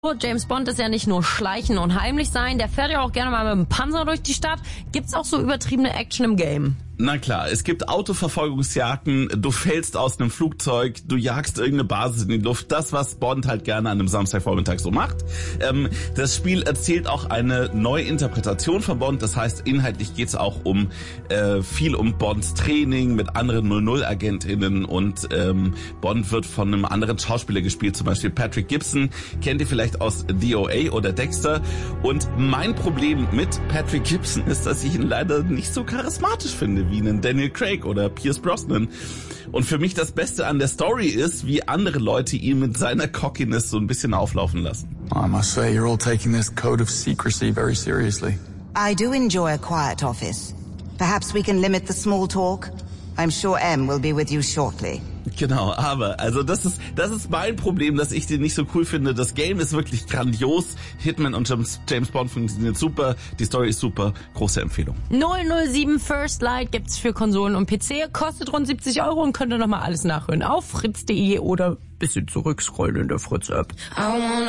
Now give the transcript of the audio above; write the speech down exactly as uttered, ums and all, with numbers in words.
James Bond ist ja nicht nur schleichen und heimlich sein, der fährt ja auch gerne mal mit dem Panzer durch die Stadt. Gibt's auch so übertriebene Action im Game? Na klar, es gibt Autoverfolgungsjagden, du fällst aus einem Flugzeug, du jagst irgendeine Basis in die Luft, das, was Bond halt gerne an einem Samstagvormittag so macht. Ähm, das Spiel erzählt auch eine neue Interpretation von Bond, das heißt, inhaltlich geht's auch um äh, viel um Bonds Training mit anderen null null Agentinnen und ähm, Bond wird von einem anderen Schauspieler gespielt, zum Beispiel Patrick Gibson, kennt ihr vielleicht aus D O A oder Dexter. Und mein Problem mit Patrick Gibson ist, dass ich ihn leider nicht so charismatisch finde wie einen Daniel Craig oder Pierce Brosnan. Und für mich das Beste an der Story ist, wie andere Leute ihn mit seiner Cockiness so ein bisschen auflaufen lassen. I must say, you're all taking this code of secrecy very seriously. I do enjoy a quiet office. Perhaps we can limit the small talk. I'm sure M will be with you shortly. Genau, aber, also das ist das ist mein Problem, dass ich den nicht so cool finde. Das Game ist wirklich grandios. Hitman und James, James Bond funktioniert super. Die Story ist super. Große Empfehlung. null null sieben First Light gibt's für Konsolen und P C. Kostet rund siebzig Euro und könnt ihr nochmal alles nachhören auf fritz punkt de oder bisschen zurückscrollen in der Fritz-App.